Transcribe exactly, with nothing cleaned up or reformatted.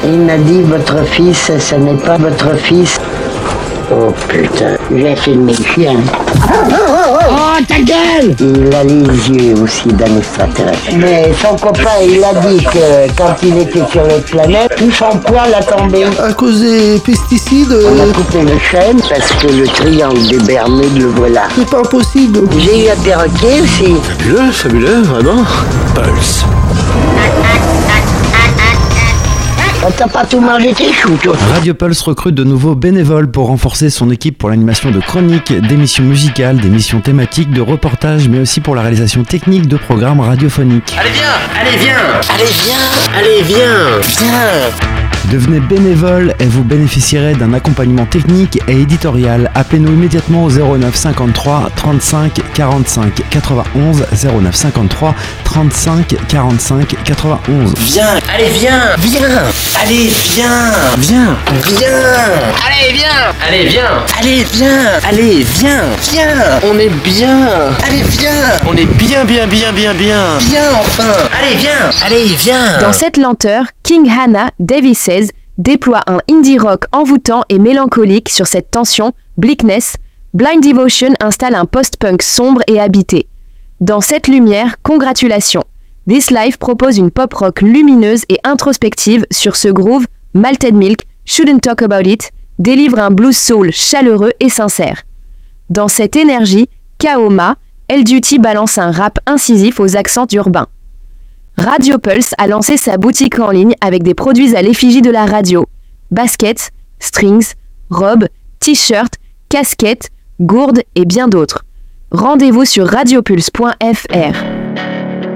Il m'a dit, votre fils, ce n'est pas votre fils. Oh putain, j'ai filmé le chien. Oh ta gueule! Il a les yeux aussi d'un extraterrestre. Mais son copain, il a dit que quand il était sur l'autre planète, tout son poil a tombé. À cause des pesticides. On a coupé le chêne parce que le triangle des Bermudes, le voilà. C'est pas possible. J'ai eu un perroquet aussi. Fabuleux, fabuleux, vraiment. Pulse. T'as pas tout mangé tes choux, toi. Radio Pulse recrute de nouveaux bénévoles pour renforcer son équipe pour l'animation de chroniques, d'émissions musicales, d'émissions thématiques, de reportages, mais aussi pour la réalisation technique de programmes radiophoniques. Allez viens, allez viens, allez viens, allez viens, viens. Devenez bénévole et vous bénéficierez d'un accompagnement technique et éditorial. Appelez-nous immédiatement au zéro neuf cinquante-trois trente-cinq quarante-cinq quatre-vingt-onze zéro neuf cinquante-trois trente-cinq quarante-cinq quatre-vingt-onze. Viens, allez viens, viens, allez viens, viens, viens, allez viens, allez viens, allez viens, allez viens, viens, on est bien, allez viens, on est bien, bien, bien, bien, bien, viens enfin, allez viens, allez viens. Dans cette lenteur, King Hannah Davis déploie un indie rock envoûtant et mélancolique. Sur cette tension, bleakness, Blind Devotion installe un post-punk sombre et habité. Dans cette lumière, congratulations. This Life propose une pop rock lumineuse et introspective. Sur ce groove, Malted Milk, Shouldn't Talk About It, délivre un blues soul chaleureux et sincère. Dans cette énergie, Kaoma, L Duty balance un rap incisif aux accents urbains. Radio Pulse a lancé sa boutique en ligne avec des produits à l'effigie de la radio. Baskets, strings, robes, t-shirts, casquettes, gourdes et bien d'autres. Rendez-vous sur radiopulse point f r.